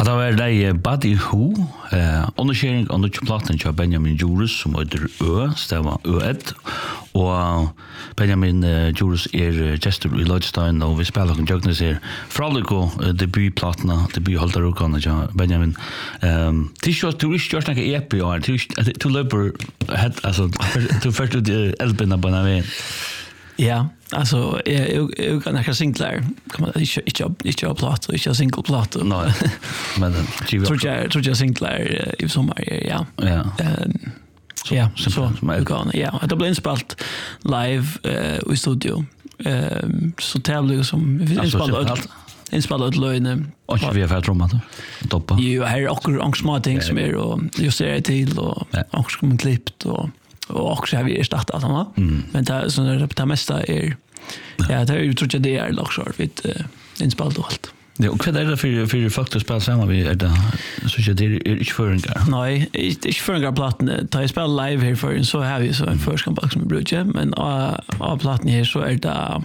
Att det var det Buddy Who, undersökning av platten av Benjamin Juris som heter stämmer Ö1. Och Benjamin Juris gestor i Lodstein och vi spelar och Jögnes Fralico debutplattorna, debuthaltarukan av Benjamin. T-shirt du är just like EP or to löper alltså du först ut Elbina på när Ja, alltså jag kan inte singlar. Kan man inte platt och inte single platt. Nej. Men tror jag singlar i sommar ja. Ja. Ja, så kan ja. Det blir inspelat live i studio. Så tävlar som inspelat löne. Och vi har fått trumma då. Toppa. Jo, här och små ting som är och just det till och också med klippt och också har vi startat va. Men det så det mesta är ja, det tror jag det är också vid inspelat allt. Ja, och vad är det för faktiskt spel samma vi är det så jag det är inte föringar. Nej, inte föringar platten. Ta spel live här för så har vi så en första kompakt som brukar men av platten här så är det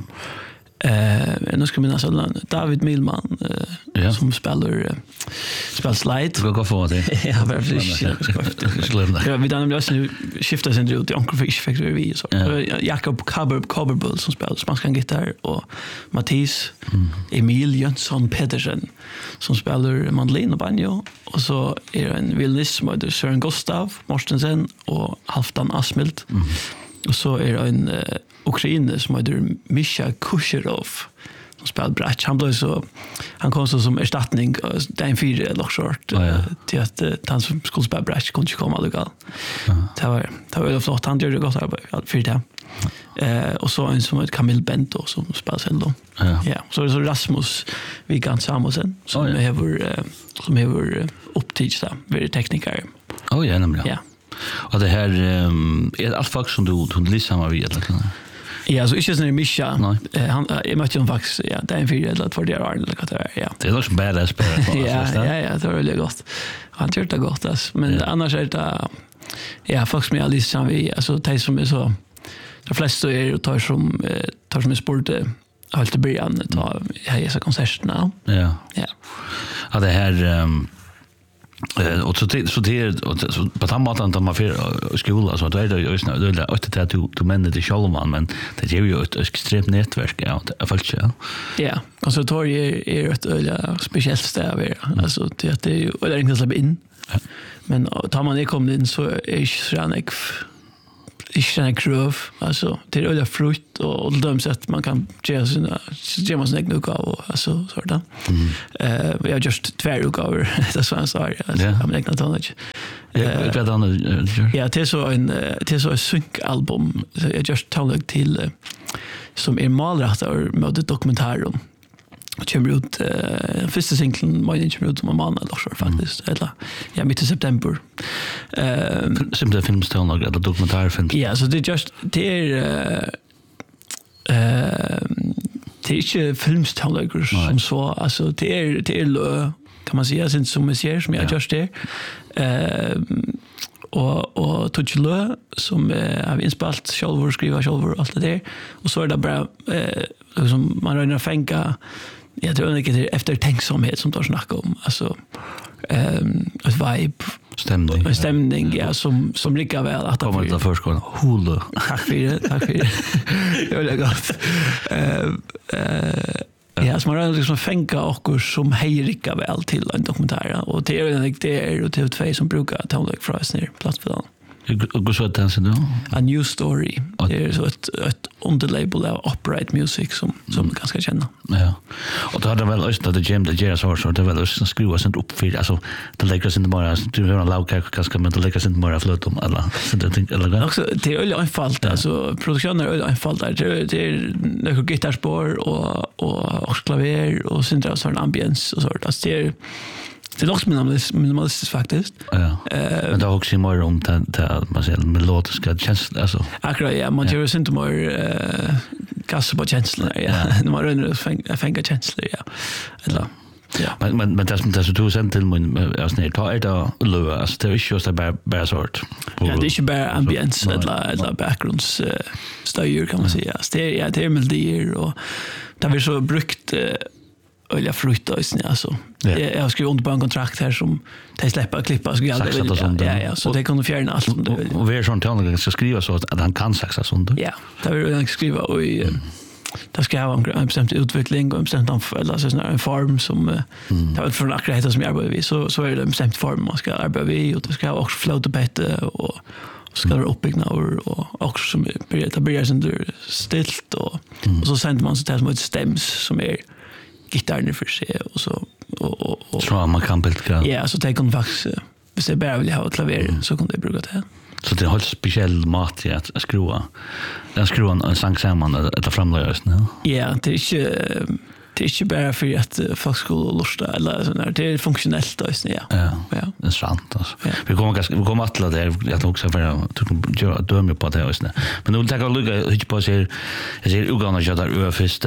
nu ska minnas David Milman som spelar slide. Ska gå för det. Ja, precis. Ja, vi då nämligen skiftar sen ut till Uncle Fish Factory vi så. Jakob Coverbull som spelar spansk gitarr och Mattis Emil Jönsson Pedersen som spelar mandolin och banjo och så är det en violinist med Søren Gustav Mortensen och Halfdan Asmild. Och så är det en ukrainare som heter Misha Kusherov som spelar bratsch. Han kom så som ersättning det är en 4 lockshort till att han som skulle spela bratsch kunde inte komma lokal. Det var flott. Han gör det gott arbete för det. Och så en som heter Camille Bento som spelar cello. Ja. Så är det så Rasmus Vigant Samuelsen som har upptidigt där. Väldigt tekniker. Ja, nämligen. Ja. Och det här är allt folk som du lyssnar vid eller kan. Ja, så inte sån Mischa. Han jag mötte honom faktiskt det är en 4 eller 2 år eller vad det är. Ja. Det är också badass på. Ja, det var väldigt gott. Han gjorde det gott alltså, men annars är det folk som jag lyssnar vid alltså det som är så de flesta är tar som sport allt i början ta hela konserterna. Ja. Ja, det här och så på tamatan där man för skola så där är det just nu det är att du menar det själva men det ger ju ett extremt nätverk ja det är faktiskt ja och så tar är ett speciellt ställe alltså det är ju eller inte släppa in men tar man det kommer in så är inte kröv alltså det är frukt och de sätt man kan ge man snägg nog av alltså så där. Vi har just 2 utgåvor det så sorry jag menar inte annat. Ja, det är så en synkalbum jag just tagit till som är malrättar med ett dokumentärum. Kommer ut första singeln man kommer ut om en månad eller så faktiskt eller mitt i september. Som det filmstil eller dokumentärfilm. Ja, så det är just det är inte filmstil som så alltså det är kan man säga sen som jag ser som jag just det. Och Tuchlo som har inspelat själva skriva själva allt det där och så är det bara som man rör fänka jag tror inte det eftertänksamhet som tar snacka om alltså ett vibe stämning ja som lika väl att kommer till förskolan hula tack för det det är gott ja så man rör liksom fänka och som hejrika väl till en dokumentär och det är och TV2 som brukar ta like fries ner plattformen. Och så att sen då A New Story. Det är så ett underlabel av Upright Music som ganska känna. Ja. Och då hade väl öst att det James Jerry så det väl öst skriva sånt upp för alltså det lägger sig inte bara du hör en loud kanske men det lägger sig inte bara flöt om alla så det tänker eller också det är einfalt alltså produktionen är einfalt där det är några gitarrspår och klaver och sen drar sån ambience och så alltså det är också minimalistiskt faktiskt. Ja. Men det är också mer om det man säger melodiska känslor alltså. Akkurat ja, man gör inte mer gas på känslor ja. När man rör fänga känslor ja. Eller ja. Men det så du sen till min alltså när tar det låga alltså det är ju just bara sort. Ja, det är inte bara ambience eller backgrounds styr kan man säga. Det är melodier och där vi så brukt öliga frukt alltså. Jag har skrivit under på en kontrakt här som de släpper klippa så ja, så det kan du fjärna allt som du vill. Och vi är sånt han ska skriva så att han kan saxa sånt. Ja, det vill jag skriva och det ska ha en bestämd utveckling och en bestämd eller så en form som det var för akkurat som jag arbetar vid så är det en bestämd form man ska arbeta vid och det ska också floata bättre och ska det uppbyggna och också som börjar sen stilt och så sänder man så till som ett stäms som är gitarren för sig och så och tror man kan bilda. Ja, så det kan faktiskt hvis jag bara vill ha ett klaver så kan det bruka det. Så det har ett speciell mat i att skruva. Den skruvan en sång samman eller framläggas nu. Ja, det är inte bara för att folk skulle lusta eller sån där. Det är funktionellt då ja. Ja. Det är sant alltså. Ja. Vi kommer att lära det jag också för att döma på det också. Men nu tar jag lugga hit på sig. Jag ser Uganda jag där överfest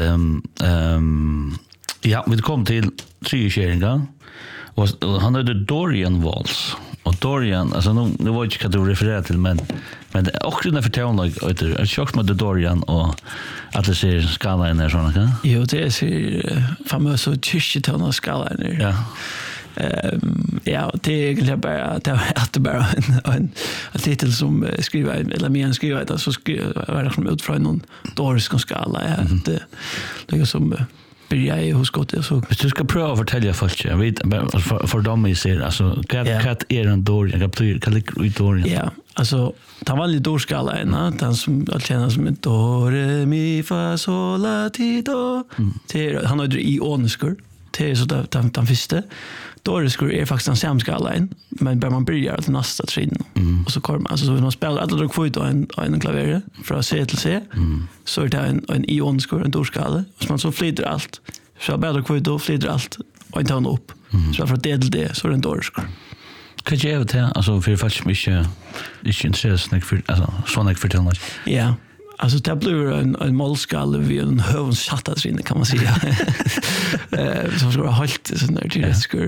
ja, vi kom till tre sharingar. Och han hade Dorian Walls. Och Dorian, alltså nu var inte vad du refererar till men det är också den förtällan efter ett chock med Dorian och att det ser skala in där såna kan. Jo, det är famösa tysketona skala in. Ja. Ja, det är egentligen bara en titel som skriver eller mer skriver det så var det som utfrån någon dorisk skala det är som börjar i hos gott så. Hvis du ska pröva att fortälja folk, jag vet för dem i ser alltså kat är en dorian, jag betyder kan ligga i dorian. Ja, alltså ta vanlig dorskala den som allt känner som en do re mi fa sol la ti do. Det han har i åneskur. Det är så den första. Doriskur är faktiskt en samskala men bara man börjar till nästa trin och så kommer alltså så man spelar alla då kvitt en klaver från C till C så är det en ionskur en dorskala och man så flyter allt så bara kvitt då flyter allt och inte han upp så från D till D så är det en doriskur. Kan jag göra det alltså för faktiskt mycket intresserad för alltså såna för till. Ja. Alltså det blir en målskala vid en hövens chattatrin kan man säga. Som ska vara halt sån där tydlighetskur.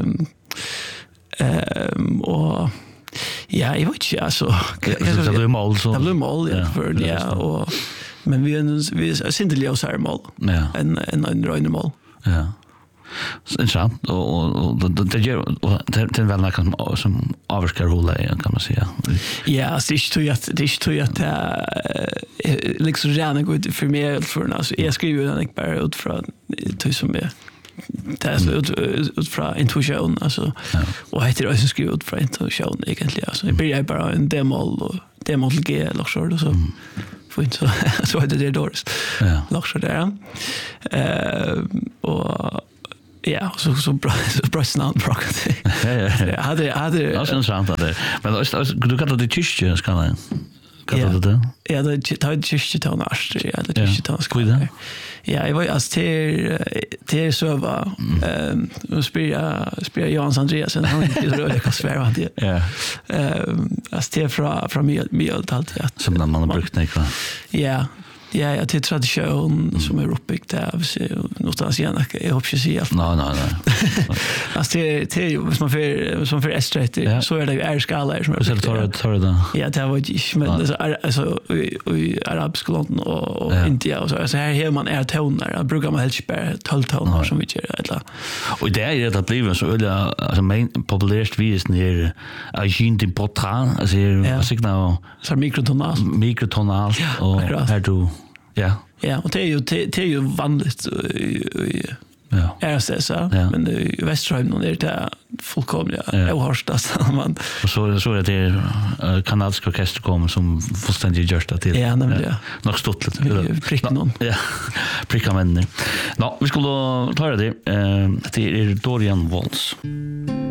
Och ja, jag vet inte alltså. Det blir mål så. Det blir mål ja och men vi är inte ljus här mål. Ja. En röjande mål. Ja. Sant och det gör det väl något som avskar hålla kan man säga. Ja, det är ju att liksom gärna good för mig för alltså jag skriver den inte bara utifrån det som är det är utifrån intuition alltså och heter det som skriver utifrån intuition egentligen alltså det blir bara en demo till G eller så får inte så är det dåligt. Ja. Lockshot där. Och ja, så bra snart bråkat. Ja. Hade alltså sant det. Men du kan det tyska skalan. Kan det? Ja, det tar tyska tonart. Ja, det tyska tonart. Ja, jag var alltså till så var spelar Jans Andreasen han är rolig att svära det. Ja. Alltså till från mig allt ja. Som man har brukt nej kvar. Ja. Ja, jag tror tradition som är uppbyggt där så någonstans igen jag hoppas se allt. Nej. Alltså det som för S30 så är det skala som så tar det. Ja, det var ju men alltså i arabiska land och India och så alltså här man toner. Brukar man helst bara 12 toner som vi gör eller. Och det är det att bli så alltså main populärt vi är ner agent i portrait alltså vad sig nu så mikrotonal och här du. Ja, och det är ju vanligt ja. RSS, men i Västström är det fullkomligt ohörstas man. Och så är det kanadsk orkester kommer som fullständigt görs det till. Ja, nämligen. Nog stort lite. Pricka någon. Ja, pricka vänner. Vi skulle ta det. Det är Dorian Walls.